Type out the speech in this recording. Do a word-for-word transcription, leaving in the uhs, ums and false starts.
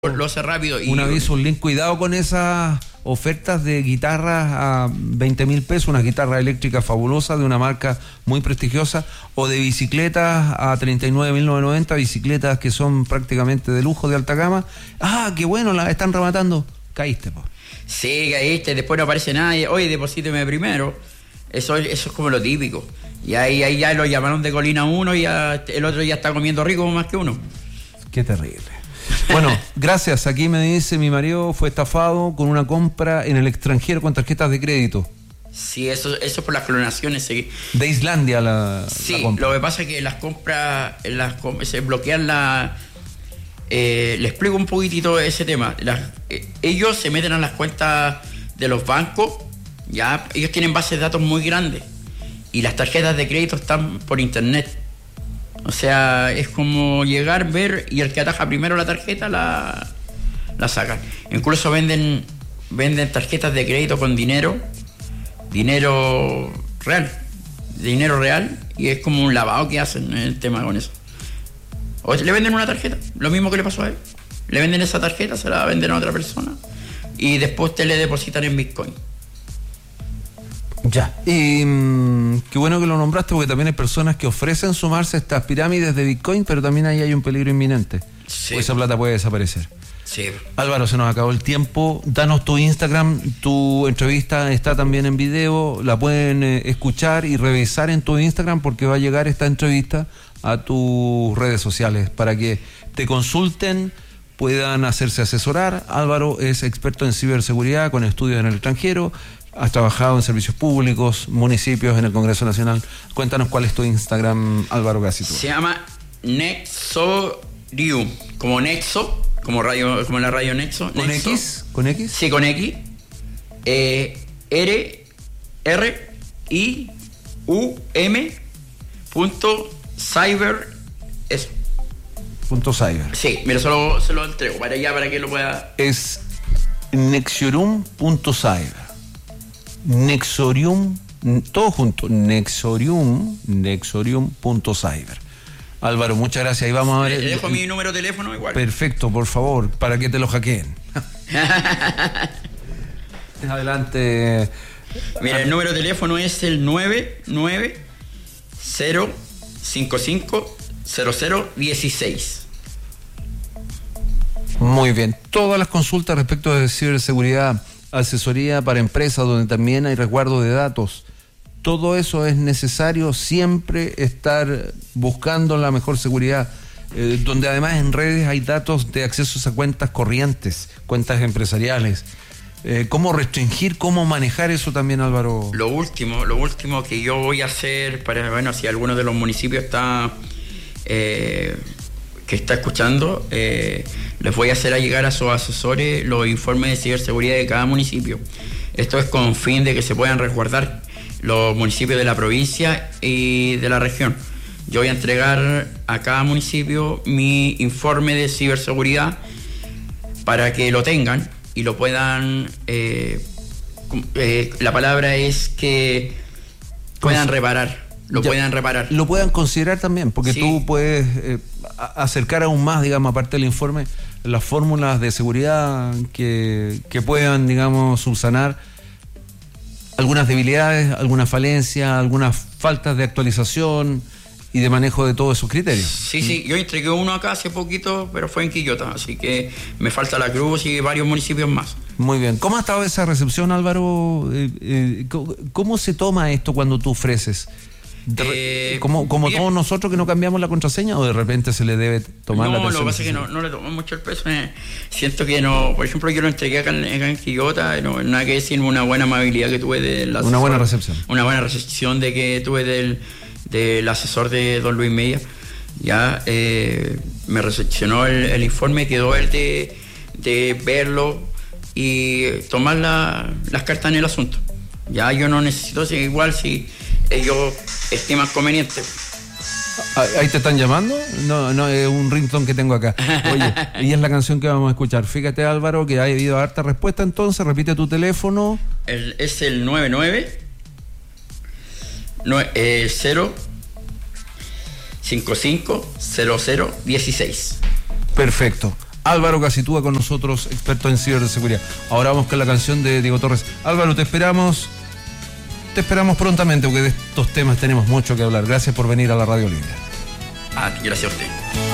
lo hace rápido. Y un aviso, un link, cuidado con esas ofertas de guitarras a veinte mil pesos, una guitarra eléctrica fabulosa de una marca muy prestigiosa, o de bicicletas a treinta y nueve mil novecientos noventa, bicicletas que son prácticamente de lujo, de alta gama. Ah, qué bueno, las están rematando. Caíste, po. Sí, caíste, después no aparece nadie. Oye, deposíteme primero. Eso, eso es como lo típico. Y ahí, ahí ya lo llamaron de Colina uno y ya, el otro ya está comiendo rico más que uno. Qué terrible. Bueno, gracias. Aquí me dice, mi marido fue estafado con una compra en el extranjero con tarjetas de crédito. Sí, eso, eso por las clonaciones. Sí. De Islandia la, sí, la compra. Lo que pasa es que las compras, las, se bloquean la... Eh, le explico un poquitito ese tema. Las, eh, ellos se meten a las cuentas de los bancos, ya ellos tienen bases de datos muy grandes y las tarjetas de crédito están por internet. O sea, es como llegar, ver, y el que ataja primero la tarjeta la, la saca. Incluso venden, venden tarjetas de crédito con dinero, dinero real, dinero real, y es como un lavado que hacen en el tema con eso. O le venden una tarjeta, lo mismo que le pasó a él. Le venden esa tarjeta, se la venden a otra persona, y después te le depositan en Bitcoin. Ya, y mmm, qué bueno que lo nombraste, porque también hay personas que ofrecen sumarse a estas pirámides de Bitcoin, pero también ahí hay un peligro inminente. Sí. O esa plata puede desaparecer. Sí. Álvaro, se nos acabó el tiempo. Danos tu Instagram, tu entrevista está también en video, la pueden eh, escuchar y revisar en tu Instagram, porque va a llegar esta entrevista a tus redes sociales para que te consulten, puedan hacerse asesorar. Álvaro es experto en ciberseguridad con estudios en el extranjero. Has trabajado en servicios públicos, municipios, en el Congreso Nacional. Cuéntanos cuál es tu Instagram, Álvaro Gacito. Se llama Nexorium, como Nexo, como radio, como la radio Nexo. ¿Con Nexo. X? ¿Con X? Sí, con X. Eh, R, R, I, U, M, punto, cyber, eso. Punto cyber. Sí, mira, solo se lo entrego para allá, para que lo pueda... Es nexorium.cyber. Nexorium, todo junto, Nexorium, Nexorium.cyber. Álvaro, muchas gracias. Ahí vamos a ver. Le dejo el, mi número de teléfono igual. Perfecto, por favor, para que te lo hackeen. Adelante. Mira, el número de teléfono es el nueve nueve cero cinco cinco cero cero uno seis. Muy bien. Todas las consultas respecto de ciberseguridad, asesoría para empresas donde también hay resguardo de datos, todo eso es necesario siempre estar buscando la mejor seguridad, eh, donde además en redes hay datos de accesos a cuentas corrientes, cuentas empresariales. Eh, ¿Cómo restringir, cómo manejar eso también, Álvaro? Lo último, lo último que yo voy a hacer para, bueno, si alguno de los municipios está eh, que está escuchando, eh, les voy a hacer a llegar a sus asesores los informes de ciberseguridad de cada municipio. Esto es con fin de que se puedan resguardar los municipios de la provincia y de la región. Yo voy a entregar a cada municipio mi informe de ciberseguridad para que lo tengan y lo puedan, eh, eh, la palabra es que puedan reparar, lo ya, puedan reparar. Lo puedan considerar también, porque sí. Tú puedes eh, acercar aún más, digamos, aparte del informe, las fórmulas de seguridad que, que puedan, digamos, subsanar algunas debilidades, algunas falencias, algunas faltas de actualización y de manejo de todos esos criterios. Sí, sí, yo entregué uno acá hace poquito, pero fue en Quillota, así que me falta La Cruz y varios municipios más. Muy bien. ¿Cómo ha estado esa recepción, Álvaro? Eh, eh, ¿Cómo se toma esto cuando tú ofreces? De, eh, como como todos nosotros que no cambiamos la contraseña, o de repente se le debe tomar no, la atención? No, lo que pasa es que no, no le tomo mucho el peso. Eh. Siento que no, por ejemplo, yo lo entregué acá en, acá en Quillota, no, nada que decir, una buena amabilidad que tuve del asesor. Una buena recepción. Una buena recepción de que tuve del, del asesor de don Luis Media. Ya eh, me recepcionó el, el informe, quedó el de, de verlo y tomar la, las cartas en el asunto. Ya yo no necesito, si, igual si ellos estiman conveniente. ¿Ahí te están llamando? No, no, es un ringtone que tengo acá. Oye, y es la canción que vamos a escuchar. Fíjate, Álvaro, que ha habido harta respuesta, entonces repite tu teléfono. El, es el nueve nueve cero cinco cinco cero cero uno seis. Perfecto. Álvaro Casitúa con nosotros, experto en ciberseguridad. Ahora vamos con la canción de Diego Torres. Álvaro, te esperamos, te esperamos prontamente, porque de estos temas tenemos mucho que hablar. Gracias por venir a la Radio Libre. Ah, gracias a usted.